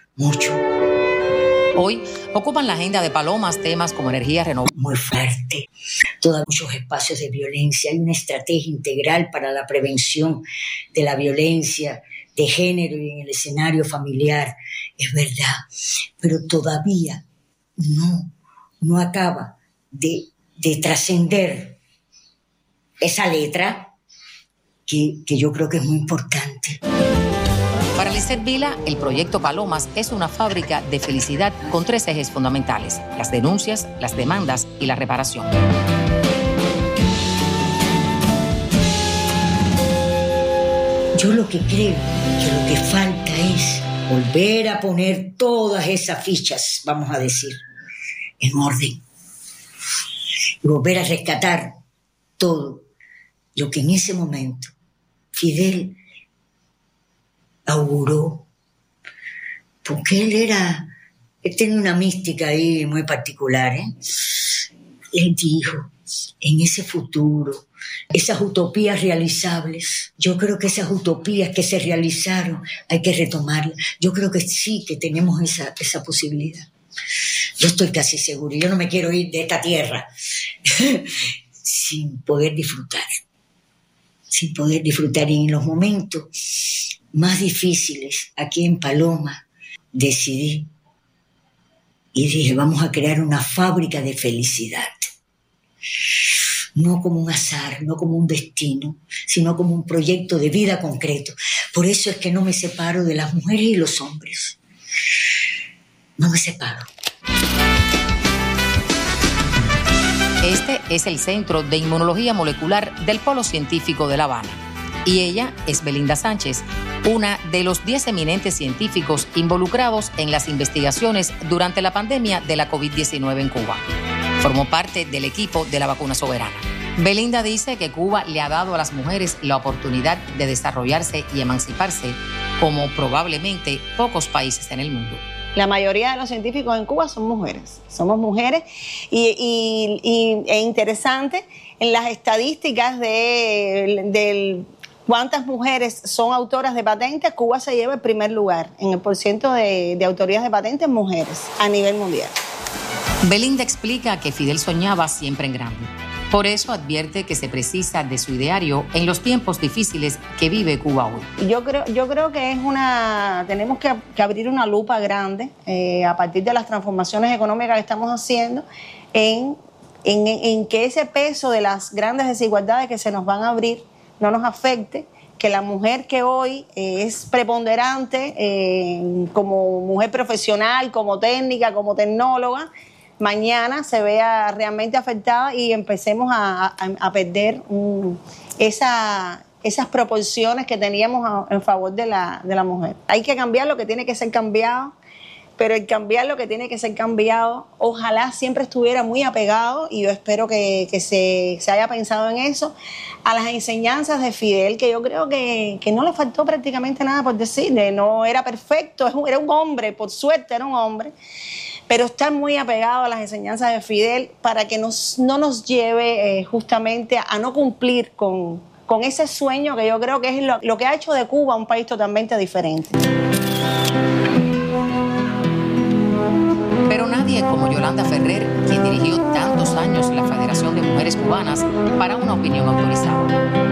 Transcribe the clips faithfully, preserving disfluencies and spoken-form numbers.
mucho. Hoy ocupan la agenda de Palomas temas como energía renovable. Muy fuerte. Todos muchos espacios de violencia. Hay una estrategia integral para la prevención de la violencia de género y en el escenario familiar. Es verdad. Pero todavía no, no acaba de, de trascender esa letra que, que yo creo que es muy importante. Para Lisset Vila, el proyecto Palomas es una fábrica de felicidad con tres ejes fundamentales: las denuncias, las demandas y la reparación. Yo lo que creo que lo que falta es volver a poner todas esas fichas, vamos a decir, en orden. Y volver a rescatar todo lo que en ese momento Fidel auguró, porque él era, él tenía una mística ahí muy particular, ¿eh? Él dijo, en ese futuro, esas utopías realizables, yo creo que esas utopías que se realizaron hay que retomarlas. Yo creo que sí, que tenemos esa, esa posibilidad. Yo estoy casi seguro, yo no me quiero ir de esta tierra sin poder disfrutar, sin poder disfrutar. Y en los momentos más difíciles, aquí en Paloma, decidí y dije, vamos a crear una fábrica de felicidad. No como un azar, no como un destino, sino como un proyecto de vida concreto. Por eso es que no me separo de las mujeres y los hombres. No me separo. Este es el Centro de Inmunología Molecular del Polo Científico de La Habana. Y ella es Belinda Sánchez, una de los diez eminentes científicos involucrados en las investigaciones durante la pandemia de la covid diecinueve en Cuba. Formó parte del equipo de la vacuna soberana. Belinda dice que Cuba le ha dado a las mujeres la oportunidad de desarrollarse y emanciparse como probablemente pocos países en el mundo. La mayoría de los científicos en Cuba son mujeres, somos mujeres y, y, y es interesante en las estadísticas de, de cuántas mujeres son autoras de patentes. Cuba se lleva el primer lugar en el porciento de, de autorías de patentes mujeres a nivel mundial. Belinda explica que Fidel soñaba siempre en grande. Por eso advierte que se precisa de su ideario en los tiempos difíciles que vive Cuba hoy. Yo creo, yo creo que es una, tenemos que, que abrir una lupa grande eh, a partir de las transformaciones económicas que estamos haciendo en, en, en que ese peso de las grandes desigualdades que se nos van a abrir no nos afecte, que la mujer que hoy eh, es preponderante eh, como mujer profesional, como técnica, como tecnóloga, mañana se vea realmente afectada y empecemos a, a, a perder um, esa, esas proporciones que teníamos a, en favor de la, de la mujer. Hay que cambiar lo que tiene que ser cambiado, pero el cambiar lo que tiene que ser cambiado, ojalá siempre estuviera muy apegado, y yo espero que, que se, se haya pensado en eso, a las enseñanzas de Fidel, que yo creo que, que no le faltó prácticamente nada por decirle, no era perfecto, era un hombre, por suerte era un hombre, pero está muy apegado a las enseñanzas de Fidel para que nos, no nos lleve eh, justamente a, a no cumplir con, con ese sueño que yo creo que es lo, lo que ha hecho de Cuba un país totalmente diferente. Pero nadie como Yolanda Ferrer, quien dirigió tantos años la Federación de Mujeres Cubanas, para una opinión autorizada.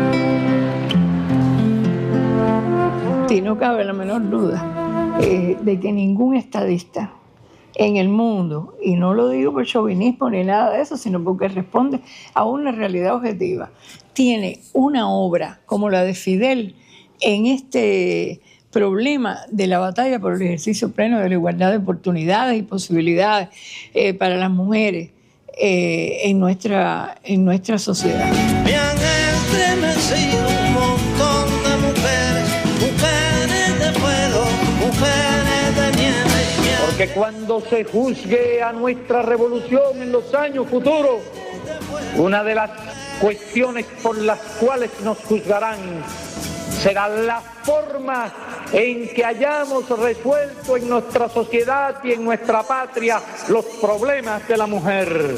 Sí, no cabe la menor duda eh, de que ningún estadista en el mundo, y no lo digo por chauvinismo ni nada de eso, sino porque responde a una realidad objetiva, tiene una obra como la de Fidel en este problema de la batalla por el ejercicio pleno de la igualdad de oportunidades y posibilidades eh, para las mujeres eh, en nuestra, en nuestra sociedad. Me han estremecido un montón de mujeres, mujeres de fuego, mujeres de nieve. Porque cuando se juzgue a nuestra revolución en los años futuros, una de las cuestiones por las cuales nos juzgarán será la forma en que hayamos resuelto en nuestra sociedad y en nuestra patria los problemas de la mujer.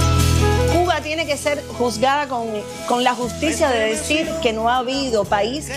Cuba tiene que ser juzgada con, con la justicia de decir que no ha habido país